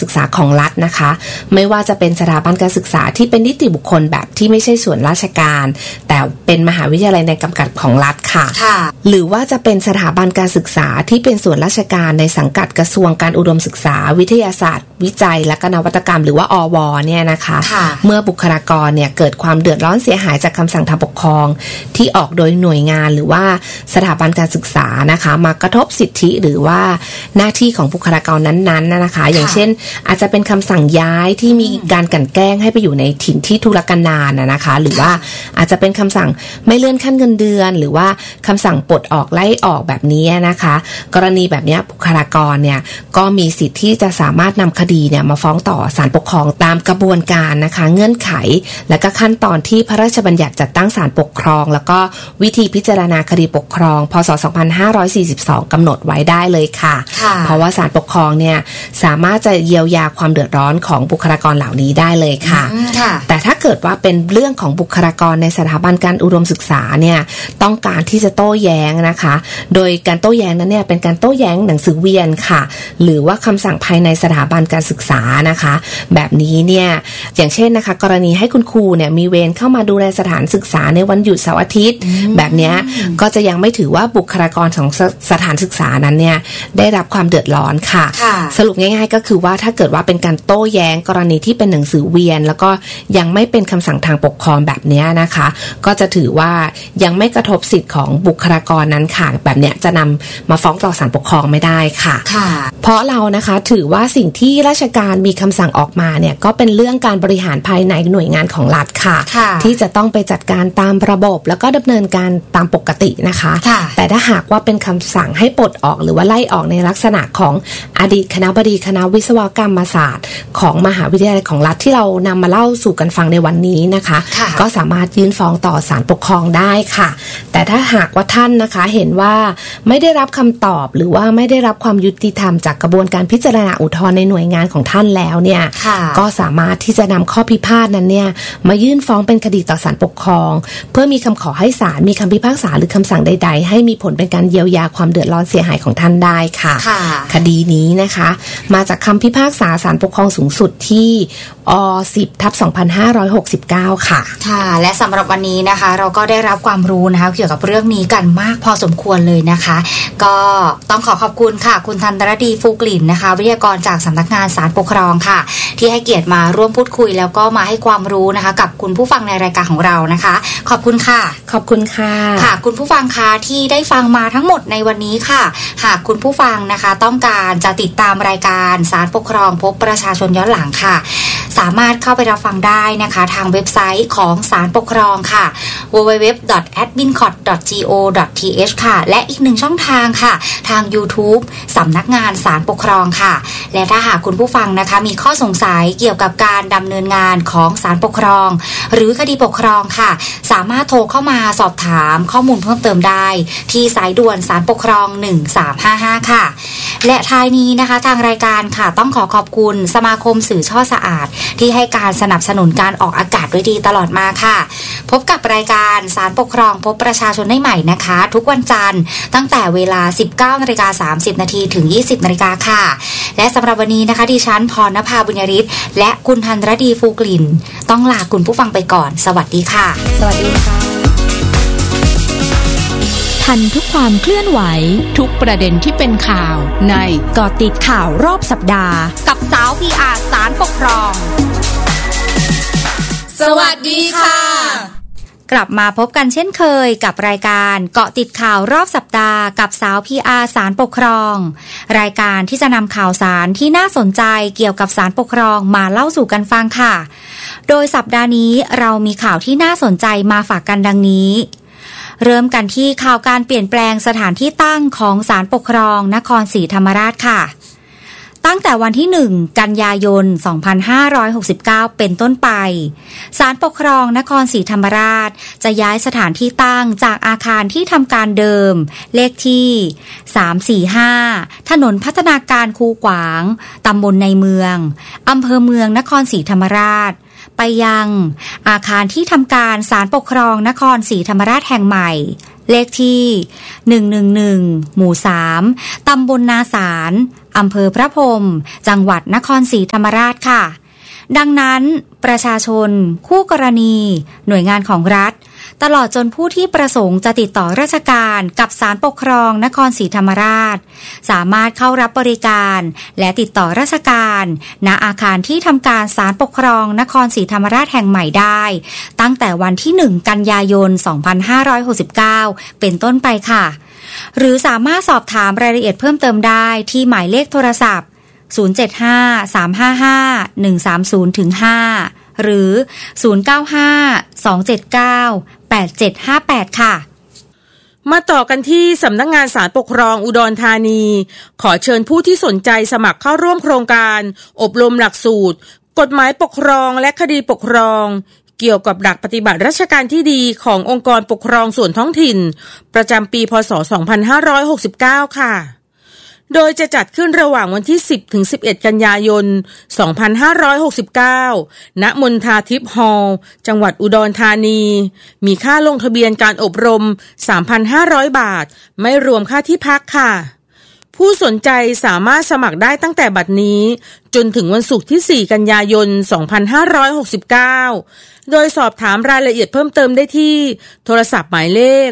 ศึกษาของรัฐนะคะไม่ว่าจะเป็นสถาบันการศึกษาที่เป็นนิติบุคคลแบบที่ไม่ใช่ส่วนราชการแต่เป็นมหาวิทยาลัยในกำกับของรัฐค่ะหรือว่าจะเป็นสถาบันการศึกษาที่เป็นส่วนราชการในสังกัดกระทรวงการอุดมศึกษาวิทยาศาสตร์วิจัยและนวัตกรรมหรือว่าอวเนี่ยนะคะเมื่อบุคลากรเนี่ยเกิดความเดือดร้อนเสียหายจากคำสั่งทางปกครองที่ออกโดยหน่วยงานหรือว่าสถาบันการศึกษานะคะมากระทบสิทธิหรือว่าหน้าที่ของบุคลากรนั้นๆนะคะอย่างเช่นอาจจะเป็นคำสั่งย้ายที่มีการกลั่นแกล้งให้ไปอยู่ในถิ่นที่ทุรกันดารนะคะหรือว่าอาจจะเป็นคำสั่งไม่เลื่อนขั้นเงินเดือนหรือว่าคำสั่งปลดออกไล่ออกแบบนี้นะคะกรณีแบบนี้บุคลากรเนี่ยก็มีสิทธิ์ที่จะสามารถนำคดีเนี่ยมาฟ้องต่อศาลปกครองตามกระบวนการนะคะเงื่อนไขและก็ขั้นตอนที่พระราชบัญญัติจัดตั้งศาลปกครองแล้วก็วิธีพิจารณาคดีปกครองพ.ศ. 2542กำหนดไว้ได้เลยค่ะเพราะว่าศาลปกครองเนี่ยสามารถจะเยียวยาความเดือดร้อนของบุคลากรเหล่านี้ได้เลยค่ะแต่ถ้าเกิดว่าเป็นเรื่องของบุคลากรในสถาบันการอุดมศึกษาเนี่ยต้องการที่จะโต้แย้งนะคะโดยการโต้แย้งนั้นเนี่ยเป็นการโต้แย้งหนังสือเวียนค่ะหรือว่าคำสั่งภายในสถาบันการศึกษานะคะแบบนี้เนี่ยอย่างเช่นนะคะกรณีให้คุณครูเนี่ยมีเวรเข้ามาดูแลสถานศึกษาในวันหยุดเสาร์อาทิตย์แบบนี้ก็จะยังไม่ถือว่าบุคลากรของสถานศึกษานั้นเนี่ยได้รับความเดือดร้อนค่ะสรุปง่ายๆก็คือว่าถ้าเกิดว่าเป็นการโต้แย้งกรณีที่เป็นหนังสือเวียนแล้วก็ยังไม่เป็นคำสั่งทางปกครองแบบนี้นะคะก็จะถือว่ายังไม่กระทบสิทธิ์ของบุคลากรนั้นค่ะแบบเนี้ยจะนำมาฟ้องต่อศาลปกครองไม่ได้ค่ะเพราะเรานะคะถือว่าสิ่งที่ราชการมีคำสั่งออกมาเนี่ยก็เป็นเรื่องการบริหารภายในหน่วยงานของรัฐค่ะที่จะต้องไปจัดการตามระบบแล้วก็ดำเนินการตามปกตินะคะแต่ถ้าหากว่าเป็นคำสั่งให้ปลดออกหรือว่าไล่ออกในลักษณะของอดีตคณบดีคณะวิศวกรรมศาสตร์ของมหาวิทยาลัยของรัฐที่เรานำมาเล่าสู่กันฟังในวันนี้นะคะก็สามารถยื่นฟ้องต่อศาลปกครองได้ค่ะแต่ถ้าหากว่าท่านนะคะเห็นว่าไม่ได้รับคำตอบหรือว่าไม่ได้รับความยุติธรรมจากกระบวนการพิจารณาอุทธรณ์ในหน่วยงานของท่านแล้วเนี่ยก็สามารถที่จะนำข้อพิพาทนั้นเนี่ยมายื่นฟ้องเป็นคดีต่อศาลปกครองเพื่อมีคำขอให้ศาลมีคำพิพากษาหรือคำสั่งใดๆให้มีผลเป็นการเยียวยาความเดือดร้อนเสียหายของท่านได้ค่ะคดีนี้นะคะมาจากคำพิพากษาศาลปกครองสูงสุดที่อ10/2569ค่ะและสำหรับวันนี้นะคะเราก็ได้รับความรู้นะคะเกี่ยวกับเรื่องนี้กันมากพอสมควรเลยนะคะก็ต้องขอบคุณค่ะคุณธันรดีฟูกลิ่นนะคะวิทยากรจากสำนักงานศาลปกครองค่ะที่ให้เกียรติมาร่วมพูดคุยแล้วก็มาให้ความรู้นะคะกับคุณผู้ฟังในรายการของเรานะคะขอบคุณค่ะขอบคุณค่ะค่ะคุณผู้ฟังคะที่ได้ฟังมาทั้งหมดในวันนี้ค่ะหากคุณผู้ฟังนะคะต้องการจะติดตามรายการศาลปกครองพบประชาชนย้อนหลังค่ะสามารถเข้าไปรับฟังได้นะคะทางเว็บไซต์ของศาลปกครองค่ะ www.admincot.go.th ค่ะและอีกหนึ่งช่องทางค่ะทาง YouTube สำนักงานศาลปกครองค่ะและถ้าหากคุณผู้ฟังนะคะมีข้อสงสัยเกี่ยวกับการดำเนินงานของศาลปกครองหรือคดีปกครองค่ะสามารถโทรเข้ามาสอบถามข้อมูลเพิ่มเติมได้ที่สายด่วนศาลปกครอง1355ค่ะและท้ายนี้นะคะทางรายการค่ะต้องขอบคุณสมาคมสื่อช่อสะอาดที่ให้การสนับสนุนการออกอากาศด้วยดีตลอดมาค่ะพบกับรายการศาลปกครองพบประชาชนได้ใหม่นะคะทุกวันจันทร์ตั้งแต่เวลา 19:30 น.ถึง 20:00 น.ค่ะและสำหรับวันนี้นะคะดิฉันพรณภาบุญยฤทธิ์และคุณธันรดีฟูกลิ่นต้องลาคุณผู้ฟังไปก่อนสวัสดีค่ะสวัสดีค่ะทันทุกความเคลื่อนไหวทุกประเด็นที่เป็นข่าวในเกาะติดข่าวรอบสัปดาห์กับสาว PR ศาลปกครองสวัสดีค่ะกลับมาพบกันเช่นเคยกับรายการเกาะติดข่าวรอบสัปดาห์กับสาว PR ศาลปกครองรายการที่จะนำข่าวสารที่น่าสนใจเกี่ยวกับศาลปกครองมาเล่าสู่กันฟังค่ะโดยสัปดาห์นี้เรามีข่าวที่น่าสนใจมาฝากกันดังนี้เริ่มกันที่ข่าวการเปลี่ยนแปลงสถานที่ตั้งของศาลปกครองนครศรีธรรมราชค่ะตั้งแต่วันที่1กันยายน2569เป็นต้นไปศาลปกครองนครศรีธรรมราชจะย้ายสถานที่ตั้งจากอาคารที่ทำการเดิมเลขที่345ถนนพัฒนาการคูขวางตำบลในเมืองอำเภอเมืองนครศรีธรรมราชไปยังอาคารที่ทำการศาลปกครองนครศรีธรรมราชแห่งใหม่เลขที่111หมู่3ตำบลนาสารอำเภอพระพรหมจังหวัดนครศรีธรรมราชค่ะดังนั้นประชาชนคู่กรณีหน่วยงานของรัฐตลอดจนผู้ที่ประสงค์จะติดต่อราชการกับศาลปกครองนครศรีธรรมราชสามารถเข้ารับบริการและติดต่อราชการณอาคารที่ทำการศาลปกครองนครศรีธรรมราชแห่งใหม่ได้ตั้งแต่วันที่1กันยายน2569เป็นต้นไปค่ะหรือสามารถสอบถามรายละเอียดเพิ่มเติมได้ที่หมายเลขโทรศัพท์075-355-130-5หรือ095-279-8758ค่ะมาต่อกันที่สำนักงานศาลปกครองอุดรธานีขอเชิญผู้ที่สนใจสมัครเข้าร่วมโครงการอบรมหลักสูตรกฎหมายปกครองและคดีปกครองเกี่ยวกับหลักปฏิบัติราชการที่ดีขององค์กรปกครองส่วนท้องถิ่นประจำปีพ.ศ. 2569 ค่ะโดยจะจัดขึ้นระหว่างวันที่10ถึง11กันยายน2569ณมณฑาทิพย์ฮอลล์จังหวัดอุดรธานีมีค่าลงทะเบียนการอบรม 3,500 บาทไม่รวมค่าที่พักค่ะผู้สนใจสามารถสมัครได้ตั้งแต่บัดนี้จนถึงวันศุกร์ที่4กันยายน2569โดยสอบถามรายละเอียดเพิ่มเติมได้ที่โทรศัพท์หมายเลข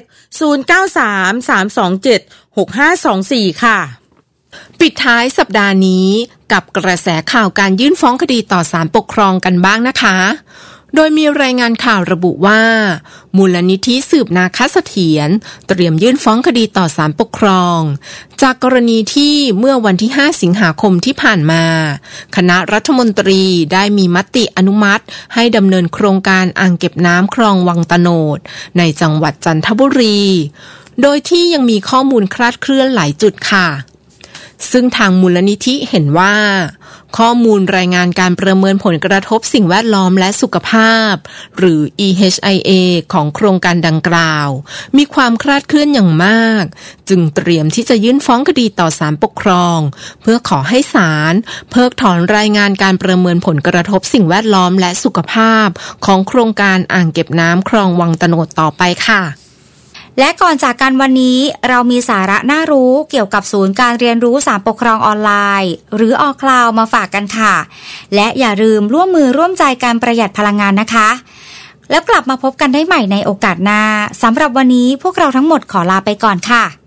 0933276524ค่ะปิดท้ายสัปดาห์นี้กับกระแสข่าวการยื่นฟ้องคดีต่อศาลปกครองกันบ้างนะคะโดยมีรายงานข่าวระบุว่ามูลนิธิสืบนาคเสถียรเตรียมยื่นฟ้องคดีต่อศาลปกครองจากกรณีที่เมื่อวันที่5สิงหาคมที่ผ่านมาคณะรัฐมนตรีได้มีมติอนุมัติให้ดำเนินโครงการอ่างเก็บน้ำคลองวังตะโนดในจังหวัดจันทบุรีโดยที่ยังมีข้อมูลคลาดเคลื่อนหลายจุดค่ะซึ่งทางมูลนิธิเห็นว่าข้อมูลรายงานการประเมินผลกระทบสิ่งแวดล้อมและสุขภาพหรือ EHIA ของโครงการดังกล่าวมีความคลาดเคลื่อนอย่างมากจึงเตรียมที่จะยื่นฟ้องคดีต่อศาลปกครองเพื่อขอให้ศาลเพิกถอนรายงานการประเมินผลกระทบสิ่งแวดล้อมและสุขภาพของโครงการอ่างเก็บน้ำคลองวังตะโนดต่อไปค่ะและก่อนจากกันวันนี้เรามีสาระน่ารู้เกี่ยวกับศูนย์การเรียนรู้ศาลปกครองออนไลน์หรืออคลาวมาฝากกันค่ะและอย่าลืมร่วมมือร่วมใจการประหยัดพลังงานนะคะแล้วกลับมาพบกันได้ใหม่ในโอกาสหน้าสำหรับวันนี้พวกเราทั้งหมดขอลาไปก่อนค่ะ